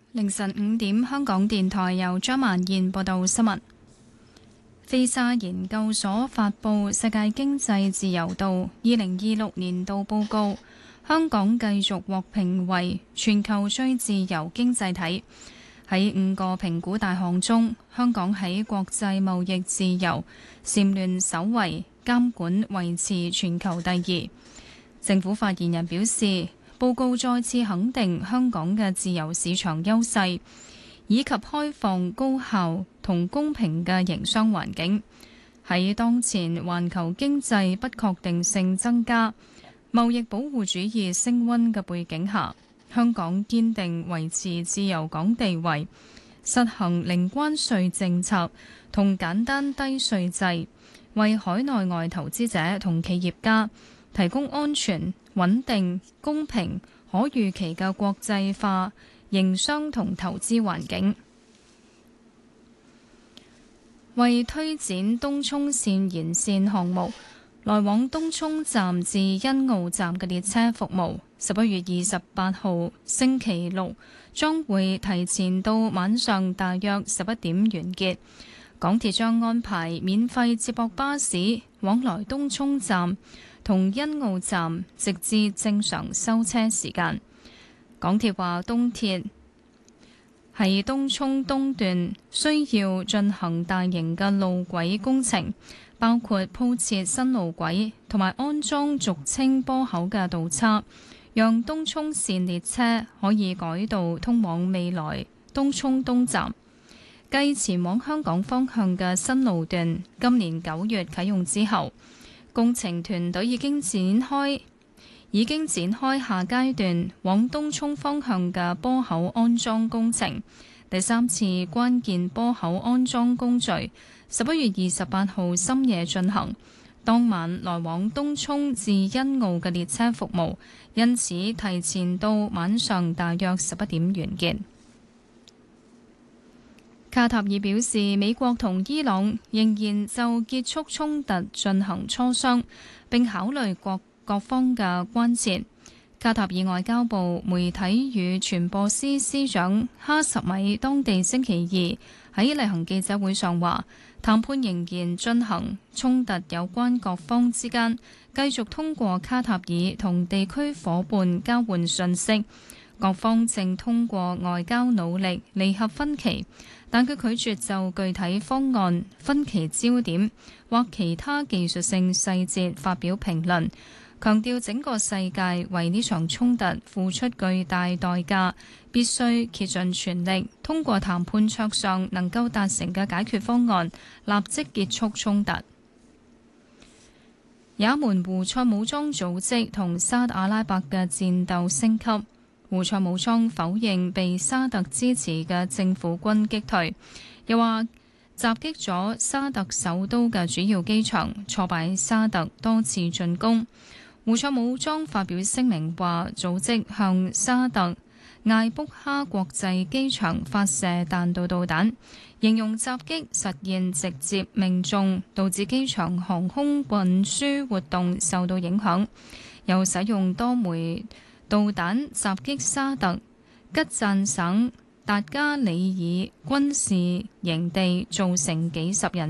凌晨5點，香港電台由張曼燕報道新聞。菲沙研究所發布世界經濟自由度2026年度報告，香港繼續獲評為全球最自由經濟體。喺5個評估大項中，香港喺國際貿易自由蟬聯首位，監管維持全球第2。政府發言人表示，報告再次肯定香港嘅自由市場優勢，以及開放、高效同公平嘅營商環境。喺當前環球經濟不確定性增加、貿易保護主義升溫嘅背景下，香港堅定維持自由港地位，實行零關稅政策同簡單低稅制，為海內外投資者同企業家提供安全、穩定、公平、可預期嘅國際化營商同投資環境。為推展東涌綫延綫項目，來往東涌站至欣澳站嘅列車服務11月28號星期六將會提前到晚上大約11點完結。港鐵將安排免費接駁巴士往來東涌站同欣澳站，直至正常收車時間。港鐵話，東鐵喺東涌東段需要進行大型嘅路軌工程，包括鋪設新路軌同埋安裝俗稱波口嘅道岔，讓東涌綫列車可以改道通往未來東涌東站。繼前往香港方向嘅新路段今年9月啟用之後，工程團隊已經展開下階段往東涌方向嘅波口安裝工程。第3次關鍵波口安裝工序11月28號深夜進行，當晚來往東涌至欣澳嘅列車服務因此提前到晚上大約11點完結。卡塔爾表示，美國同伊朗仍然就結束衝突進行磋商，並考慮各方嘅關切。卡塔爾外交部媒體與傳播司司長哈什米當地星期二喺例行記者會上話，談判仍然進行，衝突有關各方之間繼續通過卡塔爾同地區夥伴交換信息，各方正通過外交努力彌合分歧，但佢拒絕就具體方案、分歧焦點或其他技術性細節發表評論，強調整個世界為呢場衝突付出巨大代價，必須竭盡全力通過談判桌上能夠達成嘅解決方案，立即結束衝突。也門胡塞武裝組織同沙特阿拉伯嘅戰鬥升級。胡塞武裝否認被沙特支持嘅政府軍擊退，又話襲擊咗沙特首都嘅主要機場，挫敗沙特多次進攻。胡塞武裝發表聲明話，組織向沙特艾卜哈國際機場發射彈道導彈，形容襲擊實現直接命中，導致機場航空運輸活動受到影響，又使用多枚導彈襲擊沙特吉贊省達加里爾軍事營地，造成幾十人